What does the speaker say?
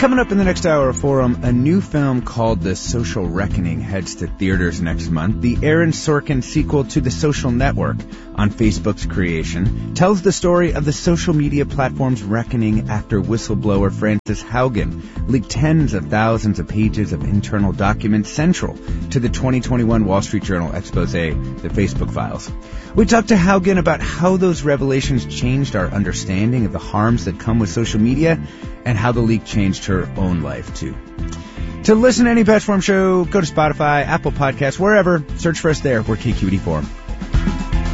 Coming up in the next hour of Forum, a new film called The Social Reckoning heads to theaters next month. The Aaron Sorkin sequel to The Social Network, on Facebook's creation, tells the story of the social media platform's reckoning after whistleblower Frances Haugen leaked tens of thousands of pages of internal documents central to the 2021 Wall Street Journal expose, The Facebook Files. We talked to Haugen about how those revelations changed our understanding of the harms that come with social media and how the leak changed her own life, too. To listen to any Patch Forum show, go to Spotify, Apple Podcasts, wherever. Search for us there. We're KQED Forum.